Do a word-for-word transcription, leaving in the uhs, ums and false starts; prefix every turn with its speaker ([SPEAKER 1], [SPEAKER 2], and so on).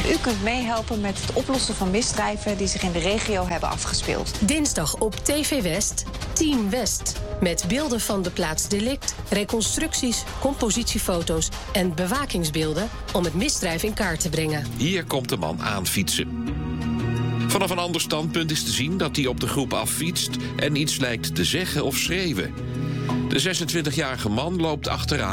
[SPEAKER 1] U kunt meehelpen met het oplossen van misdrijven die zich in de regio hebben afgespeeld.
[SPEAKER 2] Dinsdag op T V West, Team West. Met beelden van de plaats delict, reconstructies, compositiefoto's en bewakingsbeelden om het misdrijf in kaart te brengen.
[SPEAKER 3] Hier komt de man aanfietsen. Vanaf een ander standpunt is te zien dat hij op de groep affietst en iets lijkt te zeggen of schreeuwen. De zesentwintigjarige man loopt achteraan